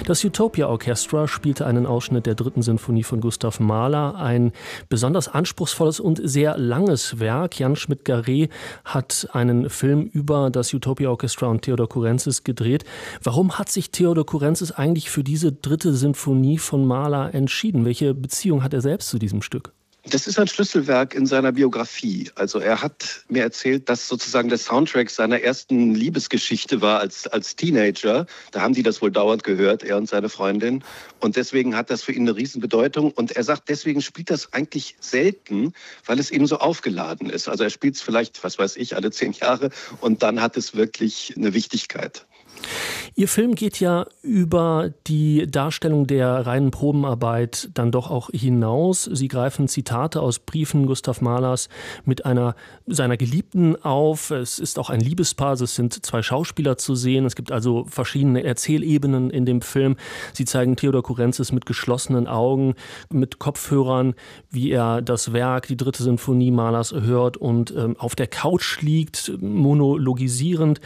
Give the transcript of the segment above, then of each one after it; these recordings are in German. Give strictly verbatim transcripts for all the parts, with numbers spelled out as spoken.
Das Utopia Orchestra spielte einen Ausschnitt der dritten Sinfonie von Gustav Mahler, ein besonders anspruchsvolles und sehr langes Werk. Jan Schmidt-Garret hat einen Film über das Utopia Orchestra und Theodor Kurensis gedreht. Warum hat sich Theodor Kurensis eigentlich für diese dritte Sinfonie von Mahler entschieden? Welche Beziehung hat er selbst zu diesem Stück? Das ist ein Schlüsselwerk in seiner Biografie. Also er hat mir erzählt, dass sozusagen der Soundtrack seiner ersten Liebesgeschichte war als, als Teenager. Da haben die das wohl dauernd gehört, er und seine Freundin. Und deswegen hat das für ihn eine Riesenbedeutung. Und er sagt, deswegen spielt das eigentlich selten, weil es eben so aufgeladen ist. Also er spielt es vielleicht, was weiß ich, alle zehn Jahre und dann hat es wirklich eine Wichtigkeit. Ihr Film geht ja über die Darstellung der reinen Probenarbeit dann doch auch hinaus. Sie greifen Zitate aus Briefen Gustav Mahlers mit einer seiner Geliebten auf. Es ist auch ein Liebespaar, es sind zwei Schauspieler zu sehen. Es gibt also verschiedene Erzählebenen in dem Film. Sie zeigen Theodor Kurensis mit geschlossenen Augen, mit Kopfhörern, wie er das Werk, die dritte Sinfonie Mahlers hört und ähm, auf der Couch liegt, monologisierend.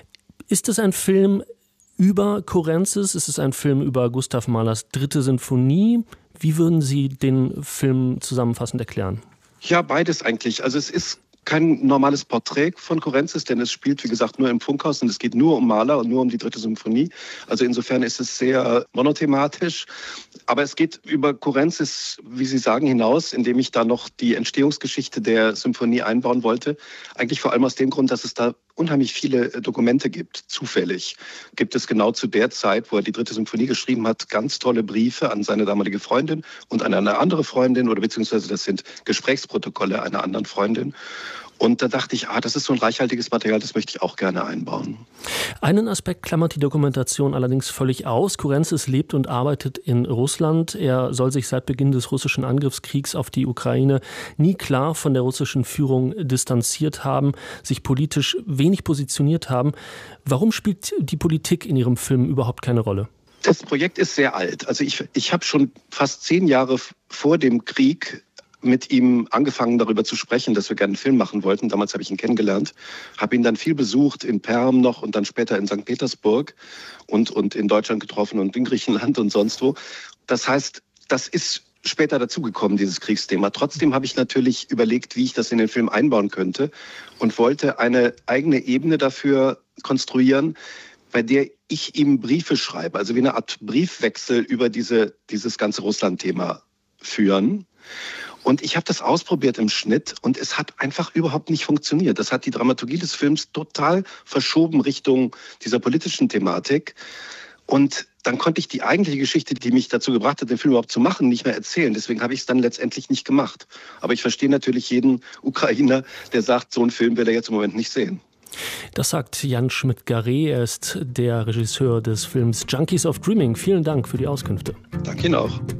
Ist es ein Film über Kurensis? Ist es ein Film über Gustav Mahlers dritte Sinfonie? Wie würden Sie den Film zusammenfassend erklären? Ja, beides eigentlich. Also es ist kein normales Porträt von Kurensis, denn es spielt, wie gesagt, nur im Funkhaus und es geht nur um Mahler und nur um die dritte Symphonie. Also insofern ist es sehr monothematisch. Aber es geht über Kurensis, wie Sie sagen, hinaus, indem ich da noch die Entstehungsgeschichte der Symphonie einbauen wollte. Eigentlich vor allem aus dem Grund, dass es da unheimlich viele Dokumente gibt. Zufällig gibt es genau zu der Zeit, wo er die dritte Symphonie geschrieben hat, ganz tolle Briefe an seine damalige Freundin und an eine andere Freundin, oder beziehungsweise das sind Gesprächsprotokolle einer anderen Freundin. Und da dachte ich, ah, das ist so ein reichhaltiges Material, das möchte ich auch gerne einbauen. Einen Aspekt klammert die Dokumentation allerdings völlig aus. Kurensis lebt und arbeitet in Russland. Er soll sich seit Beginn des russischen Angriffskriegs auf die Ukraine nie klar von der russischen Führung distanziert haben, sich politisch wenig positioniert haben. Warum spielt die Politik in Ihrem Film überhaupt keine Rolle? Das Projekt ist sehr alt. Also ich, ich habe schon fast zehn Jahre vor dem Krieg mit ihm angefangen, darüber zu sprechen, dass wir gerne einen Film machen wollten. Damals habe ich ihn kennengelernt, habe ihn dann viel besucht, in Perm noch und dann später in Sankt Petersburg und, und in Deutschland getroffen und in Griechenland und sonst wo. Das heißt, das ist später dazugekommen, dieses Kriegsthema. Trotzdem habe ich natürlich überlegt, wie ich das in den Film einbauen könnte und wollte eine eigene Ebene dafür konstruieren, bei der ich ihm Briefe schreibe, also wie eine Art Briefwechsel über diese, dieses ganze Russland-Thema führen. Und ich habe das ausprobiert im Schnitt und es hat einfach überhaupt nicht funktioniert. Das hat die Dramaturgie des Films total verschoben Richtung dieser politischen Thematik. Und dann konnte ich die eigentliche Geschichte, die mich dazu gebracht hat, den Film überhaupt zu machen, nicht mehr erzählen. Deswegen habe ich es dann letztendlich nicht gemacht. Aber ich verstehe natürlich jeden Ukrainer, der sagt, so einen Film will er jetzt im Moment nicht sehen. Das sagt Jan Schmidt-Garret. Er ist der Regisseur des Films Junkies of Dreaming. Vielen Dank für die Auskünfte. Danke Ihnen auch.